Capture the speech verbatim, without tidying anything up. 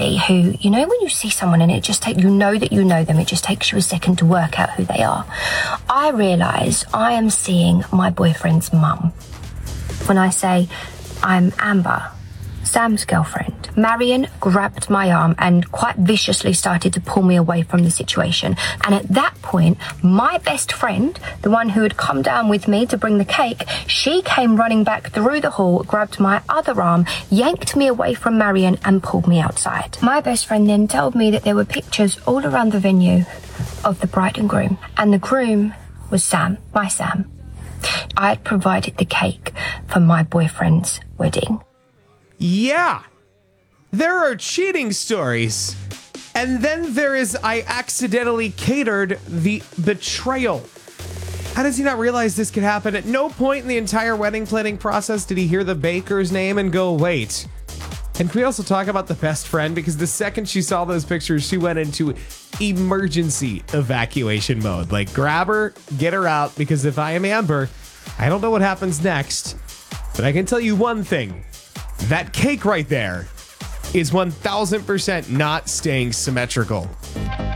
somebody who, you know, when you see someone and it just takes, you know that you know them, it just takes you a second to work out who they are. I realise I am seeing my boyfriend's mum. When I say I'm Amber, Sam's girlfriend, Marion grabbed my arm and quite viciously started to pull me away from the situation. And at that point, my best friend, the one who had come down with me to bring the cake, she came running back through the hall, grabbed my other arm, yanked me away from Marion and pulled me outside. My best friend then told me that there were pictures all around the venue of the bride and groom. And the groom was Sam, my Sam. I had provided the cake for my boyfriend's wedding. Yeah, there are cheating stories. And then there is I accidentally catered the betrayal. How does he not realize this could happen? At no point in the entire wedding planning process did he hear the baker's name and go, wait. And can we also talk about the best friend? Because the second she saw those pictures, she went into emergency evacuation mode. Like, grab her, get her out, because if I am Amber, I don't know what happens next. But I can tell you one thing. That cake right there is one thousand percent not staying symmetrical.